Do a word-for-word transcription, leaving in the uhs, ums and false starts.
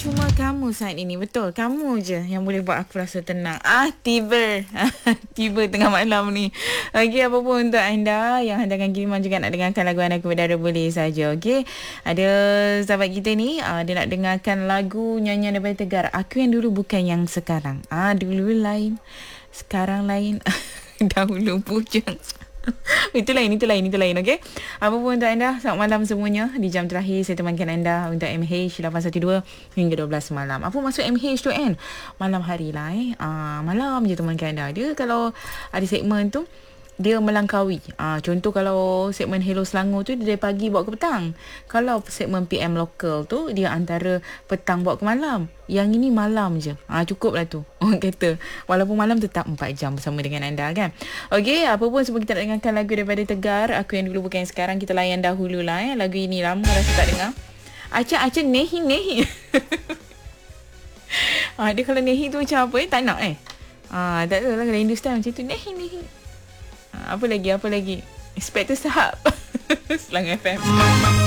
Cuma kamu saat ini. Betul, kamu je yang boleh buat aku rasa tenang. Ah, tiba. Tiba tengah malam ni. Okey, apa pun untuk anda yang hantarkan kiriman juga nak dengarkan lagu anda ke udara, boleh saja. Okey. Ada sahabat kita ni, uh, dia nak dengarkan lagu nyanyian daripada Tegar. Aku yang dulu bukan yang sekarang. Ah, dulu lain, sekarang lain. Dahulu bujang. Itu lain, itu lain, itu lain, okey? Apa pun untuk anda, selamat malam semuanya. Di jam terakhir, saya temankan anda untuk M H lapan satu dua hingga dua belas malam. Apa maksud M H tu kan? Malam hari lah eh. Uh, malam je temankan anda. Dia kalau ada segmen tu, dia melangkaui. Ah, contoh kalau segmen Hello Selangor tu, dia dari pagi bawa ke petang. Kalau segmen P M Local tu, dia antara petang bawa ke malam. Yang ini malam je. Ah, cukup lah tu. Orang kata. Walaupun malam tetap empat jam bersama dengan anda kan. Okey, apa pun sebelum kita nak dengarkan lagu daripada Tegar, Aku yang dulu bukan yang sekarang, kita layan dahulu lah eh. Lagu ini lama rasa tak dengar. Acak-acak nehi-nehi. Ah, dia kalau nehi tu macam apa eh? Tak nak eh. Ah, tak tahu lah kalau Hindustan macam tu. Nehi-nehi. Apa lagi, apa lagi? Inspektor Sahab. Selangor F M.